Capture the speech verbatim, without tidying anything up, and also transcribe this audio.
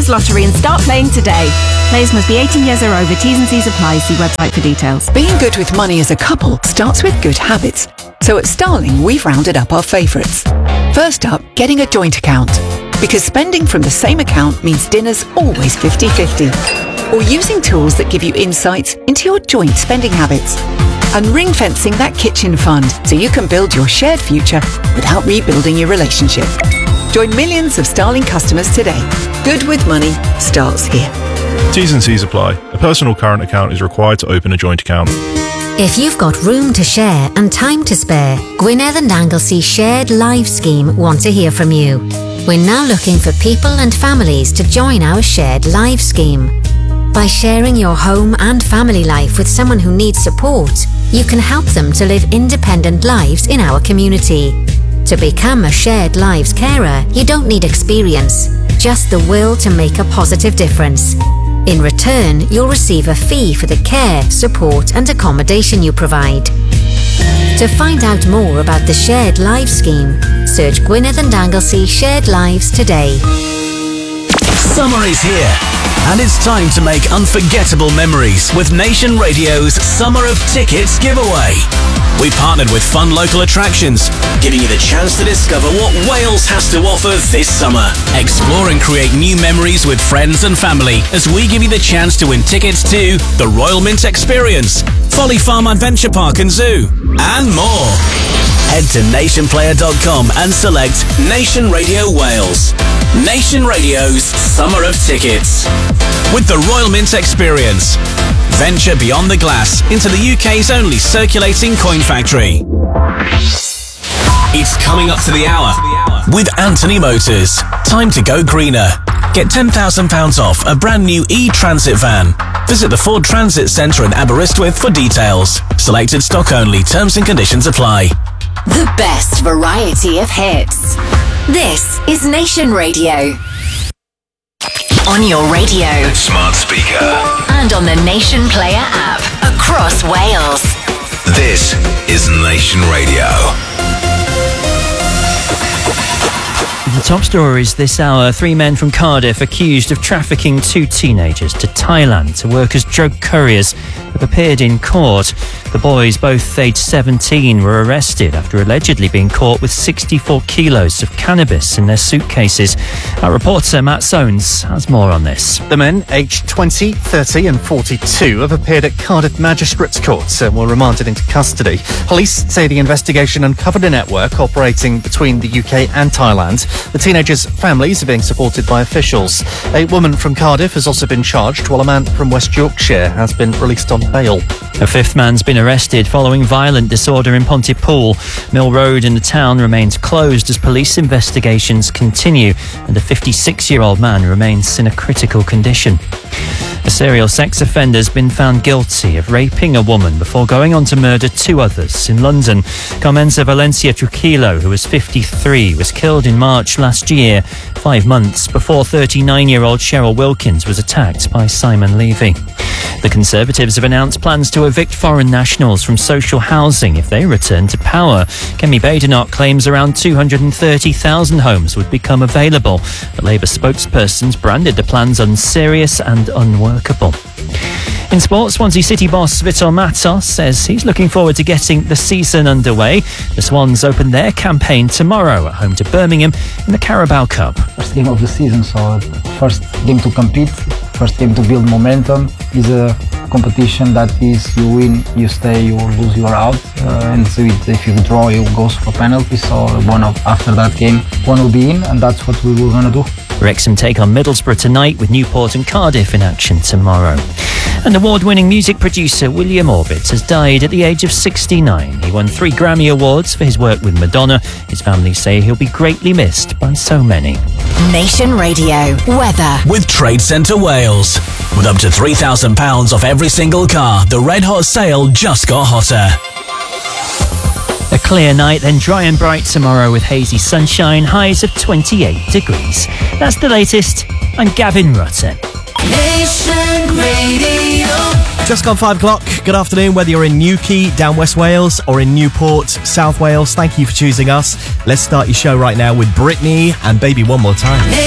Wales Lottery and start playing today. Players must be eighteen years or over. T's and C's apply. See website for details. Being good with money as a couple starts with good habits. So at Starling, we've rounded up our favourites. First up, getting a joint account. Because spending from the same account means dinner's always fifty-fifty. Or using tools that give you insights into your joint spending habits. And ring-fencing that kitchen fund so you can build your shared future without rebuilding your relationship. Join millions of Starling customers today. Good with money starts here. T's and C's apply. A personal current account is required to open a joint account. If you've got room to share and time to spare, Gwynedd and Anglesey Shared Live Scheme want to hear from you. We're now looking for people and families to join our Shared Live Scheme. By sharing your home and family life with someone who needs support, you can help them to live independent lives in our community. To become a Shared Lives carer, you don't need experience, just the will to make a positive difference. In return, you'll receive a fee for the care, support and accommodation you provide. To find out more about the Shared Lives Scheme, search Gwynedd and Anglesey Shared Lives today. Summer is here, and it's time to make unforgettable memories with Nation Radio's Summer of Tickets giveaway. We partnered with fun local attractions, giving you the chance to discover what Wales has to offer this summer. Explore and create new memories with friends and family as we give you the chance to win tickets to the Royal Mint Experience, Folly Farm Adventure Park and Zoo, and more. Head to nation player dot com and select Nation Radio Wales. Nation Radio's Summer of Tickets. With the Royal Mint Experience, venture beyond the glass into the U K's only circulating coin factory. It's coming up to the hour with Anthony Motors. Time to go greener. Get ten thousand pounds off a brand new e-Transit van. Visit the Ford Transit Centre in Aberystwyth for details. Selected stock only. Terms and conditions apply. The best variety of hits. This is Nation Radio. On your radio, smart speaker, and on the Nation Player app across Wales. This is Nation Radio. The top stories this hour. Three men from Cardiff accused of trafficking two teenagers to Thailand to work as drug couriers have appeared in court. The boys, both aged seventeen, were arrested after allegedly being caught with sixty-four kilos of cannabis in their suitcases. Our reporter Matt Soanes has more on this. The men, aged twenty, thirty and forty-two, have appeared at Cardiff Magistrates Court and were remanded into custody. Police say the investigation uncovered a network operating between the U K and Thailand. The teenagers' families are being supported by officials. A woman from Cardiff has also been charged, while a man from West Yorkshire has been released on bail. A fifth man's been arrested following violent disorder in Pontypool. Mill Road in the town remains closed as police investigations continue, and a fifty-six-year-old man remains in a critical condition. A serial sex offender has been found guilty of raping a woman before going on to murder two others in London. Carmenza Valencia Trujillo, who was fifty-three, was killed in March last year, five months before thirty-nine-year-old Cheryl Wilkins was attacked by Simon Levy. The Conservatives have announced plans to evict foreign nationals from social housing if they return to power. Kemi Badenoch claims around two hundred thirty thousand homes would become available. The Labour spokespersons branded the plans unserious and unworkable. In sports, Swansea City boss Vitor Matos says he's looking forward to getting the season underway. The Swans open their campaign tomorrow at home to Birmingham in the Carabao Cup. First game of the season, so first game to compete, first game to build momentum. Is a competition that is you win, you stay, you lose, you are out. Uh, and so it, if you draw, you go for penalties. So one of after that game, one will be in, and that's what we were gonna do. Wrexham take on Middlesbrough tonight, with Newport and Cardiff in action tomorrow. And award-winning music producer William Orbit has died at the age of sixty-nine. He won three Grammy Awards for his work with Madonna. His family say he'll be greatly missed by so many. Nation Radio weather with Trade Centre Wales. With up to three thousand pounds off every single car, the Red Hot sale just got hotter. A clear night, then dry and bright tomorrow with hazy sunshine, highs of twenty-eight degrees. That's the latest. I'm Gavin Rutter. Nation Radio. Just gone five o'clock. Good afternoon, whether you're in Newquay, down West Wales, or in Newport, South Wales. Thank you for choosing us. Let's start your show right now with Britney and Baby One More Time.